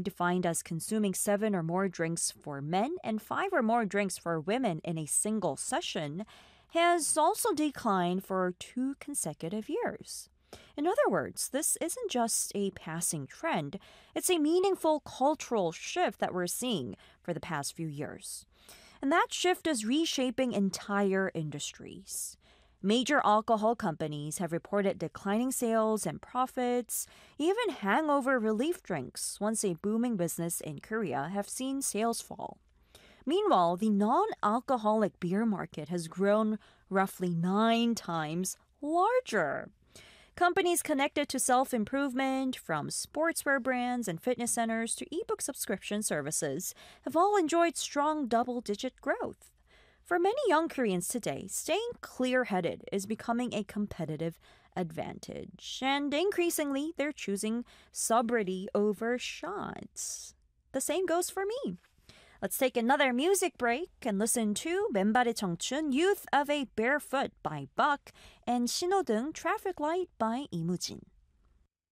defined as consuming 7 or more drinks for men and 5 or more drinks for women in a single session, has also declined for 2 consecutive years. In other words, this isn't just a passing trend, it's a meaningful cultural shift that we're seeing for the past few years. And that shift is reshaping entire industries. Major alcohol companies have reported declining sales and profits. Even hangover relief drinks, once a booming business in Korea, have seen sales fall. Meanwhile, the non-alcoholic beer market has grown roughly 9 times larger. Companies connected to self-improvement, from sportswear brands and fitness centers to ebook subscription services, have all enjoyed strong double-digit growth. For many young Koreans today, staying clear-headed is becoming a competitive advantage, and increasingly, they're choosing sobriety over shots. The same goes for me. Let's take another music break and listen to 맨발의 청춘, Youth of a Barefoot by Buck, and 신호등 Traffic Light by 이무진.